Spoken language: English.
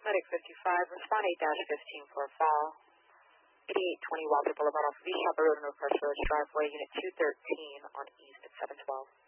Medic 55, respond 8-15 for a fall. 8820 Walter Boulevard off of East Chopper Road, Northwest Village Driveway, Unit 213 on East at 712.